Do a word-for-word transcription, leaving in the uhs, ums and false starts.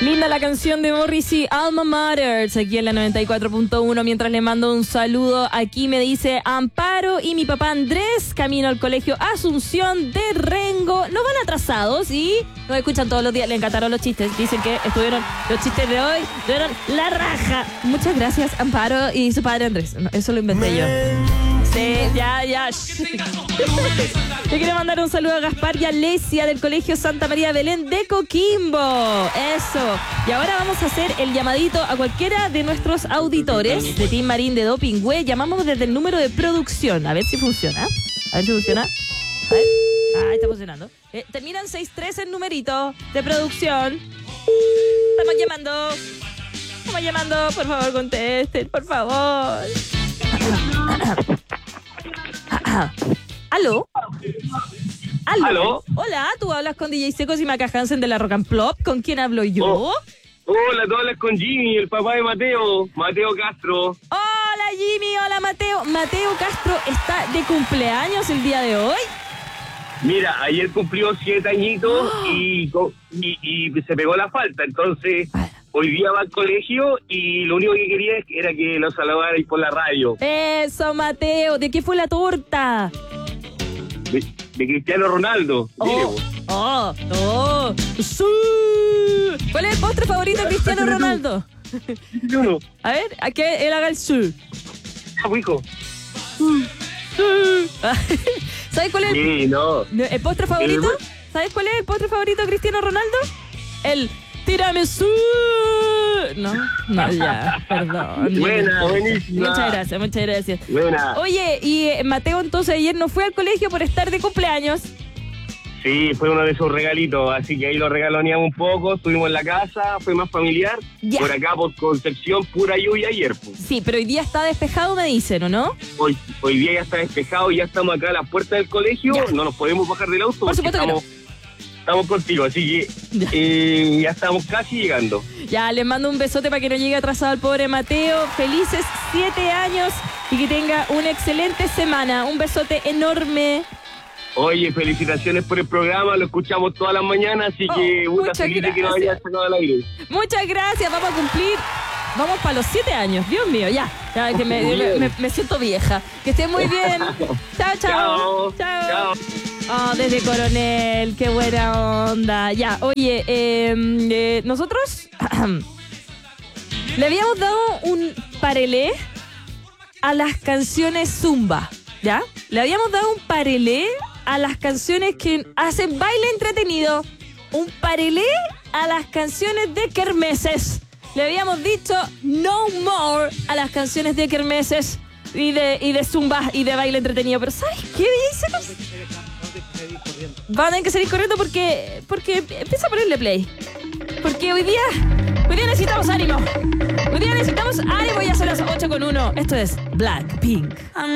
Linda la canción de Morrissey, Alma Mater, aquí en la noventa y cuatro punto uno. Mientras le mando un saludo, aquí me dice Amparo y mi papá Andrés, camino al colegio Asunción de Rengo. No van atrasados y nos escuchan todos los días. Le encantaron los chistes. Dicen que estuvieron, los chistes de hoy estuvieron la raja. Muchas gracias, Amparo y su padre Andrés. Eso lo inventé yo. Sí, ya, ya. Te quiero mandar un saludo a Gaspar y a Lesia del Colegio Santa María Belén de Coquimbo. Eso. Y ahora vamos a hacer el llamadito a cualquiera de nuestros auditores de Team Marín de Dopingüe. Llamamos desde el número de producción. A ver si funciona. A ver si funciona. A ver. Ah, está funcionando. Eh, terminan seis tres el numerito de producción. Estamos llamando. Estamos llamando. Por favor, contesten. Por favor. ¿Aló? ¿Aló? ¿Aló? Hola, tú hablas con D J Secos y Maca Hansen de la Rock and Plop. ¿Con quién hablo yo? Oh. Hola, tú hablas con Jimmy, el papá de Mateo, Mateo Castro. Hola Jimmy, hola Mateo. Mateo Castro está de cumpleaños el día de hoy. Mira, ayer cumplió siete añitos oh. y, y, y se pegó la falta, entonces hoy día va al colegio y lo único que quería era que lo saludarais por la radio. Eso, Mateo. ¿De qué fue la torta? De, de Cristiano Ronaldo. Oh, oh, oh. Sí. ¿Cuál es el postre favorito de Cristiano Ronaldo? Uno. A ver, a que él haga el su. Ah, hijo. ¿Sabes cuál es el, sí, no. el postre favorito? ¿Sabes cuál es el postre favorito de Cristiano Ronaldo? El tiramisú. No, no, ya, perdón. Buena, buenísima. Muchas gracias, muchas gracias. Buena. Oye, y eh, Mateo entonces ayer no fue al colegio por estar de cumpleaños. Sí, fue uno de esos regalitos, así que ahí lo regaloneamos un poco, estuvimos en la casa, fue más familiar. Ya. Por acá, por Concepción, pura lluvia ayer. Pues. Sí, pero hoy día está despejado, me dicen, ¿o no? Hoy, hoy día ya está despejado, ya estamos acá a la puerta del colegio, ya. No nos podemos bajar del auto. Por supuesto estamos, que no. Estamos contigo, así que ya. Eh, ya estamos casi llegando. Ya, les mando un besote para que no llegue atrasado el pobre Mateo. Felices siete años y que tenga una excelente semana. Un besote enorme. Oye, felicitaciones por el programa, lo escuchamos todas las mañanas, así oh, que puta feliz de que nos haya sacado al aire. Muchas gracias, vamos a cumplir, vamos para los siete años, Dios mío, ya, ya que me, me, me, me siento vieja. Que estén muy bien. Chao, chao. Chao. Chao. Oh, desde Coronel, qué buena onda. Ya, oye, eh, eh, nosotros le habíamos dado un parelé a las canciones Zumba, ¿ya? Le habíamos dado un parelé a las canciones que hacen baile entretenido. Un parelé a las canciones de kermeses. Le habíamos dicho no more a las canciones de kermeses y de, y de zumba y de baile entretenido. Pero ¿sabes qué dice? Van a tener que salir corriendo porque, porque empieza a ponerle play. Porque hoy día, hoy día necesitamos ánimo. Hoy día necesitamos ánimo y ya son las ocho con uno. Esto es Blackpink.